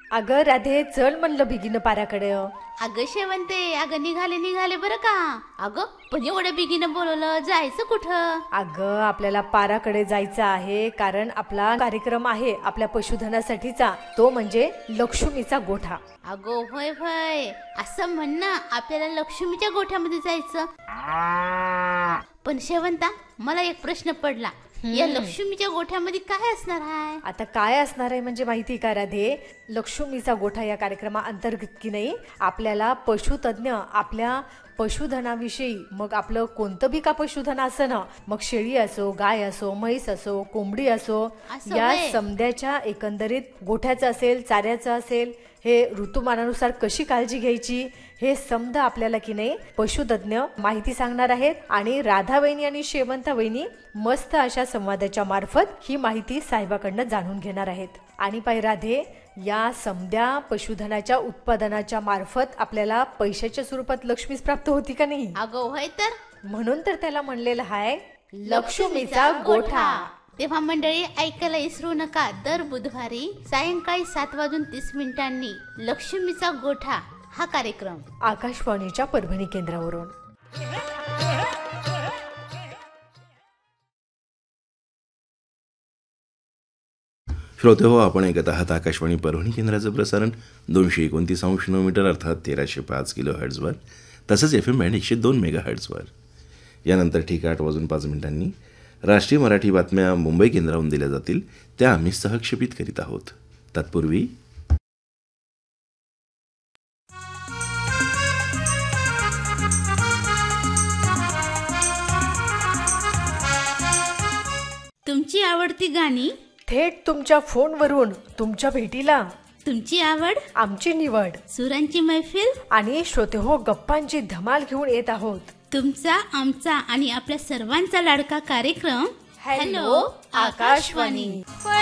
अगं राधे, चल म्हणलं बिगीनं पाराकडे. अगं शेवंते, अगं निघाले बरं का. अगं पण एवढं बिगीनं बोलवलं, जायचं कुठं? अगं आपल्याला पाराकडे जायचं आहे, कारण आपला कार्यक्रम आहे आपल्या पशुधनासाठीचा, तो म्हणजे लक्ष्मीचा गोठा. अगो होय होय, असं म्हण ना, आपल्याला लक्ष्मीच्या गोठ्यामध्ये जायचं. पण शेवंता, मला एक प्रश्न पडला, या लक्ष्मीच्या गोठ्यामध्ये काय असणार आहे? आता काय असणार आहे म्हणजे माहिती का राधे, लक्ष्मीचा गोठा या कार्यक्रमाअंतर्गत की नाही आपल्याला पशुतज्ञ आपल्या पशुधनाविषयी, मग आपलं कोणतं बी का पशुधन असं ना, मग शेळी असो, गाय असो, म्हैस असो, कोंबडी असो, या समद्याच्या एकंदरीत गोठ्याचं असेल, चाऱ्याचं असेल, हे ऋतुमानानुसार कशी काळजी घ्यायची, हे समजा आपल्याला की नाही पशुतज्ञ माहिती सांगणार आहेत. आणि राधा वहिनी आणि शेवंता वहिनी मस्त अशा संवादाच्या मार्फत ही माहिती साहेबाकडनं जाणून घेणार आहेत. आणि पाय राधे, या समद्या पशुधनाच्या उत्पादनाच्या मार्फत आपल्याला पैशाच्या स्वरूपात लक्ष्मीच प्राप्त होती का नाही? अगो होय तर, म्हणून तर त्याला म्हणलेलं आहे लक्ष्मीचा गोठा. तेव्हा मंडळी, ऐकायला विसरू नका, दर बुधवारी सायंकाळी 7:30 लक्ष्मीचा गोठा हा कार्यक्रम आकाशवाणीच्या परभणी केंद्रावरून. श्रोते हो, आपण ऐकत आहात आकाशवाणी परभणी केंद्राचं प्रसारण 229.9 मीटर अर्थात 1305 किलो हर्ट्झवर, तसंच FM बँड 102 मेगा हर्ट्झवर. यानंतर ठीक 8:05 राष्ट्रीय मराठी बातम्या मुंबई केंद्रावरून दिल्या जातील, त्या आम्ही सहक्षेपित करीत आहोत. तत्पूर्वी तुमची आवडती गाणी थेट तुमच्या फोनवरून तुमच्या भेटीला, तुमची आवड आमची निवड, सुरांची मैफिल आणि श्रोते हो, गप्पांची धमाल घेऊन येत आहोत. तुमचा, आमचा आणि आपल्या सर्वांचा लाडका कार्यक्रम हॅलो आकाशवाणी.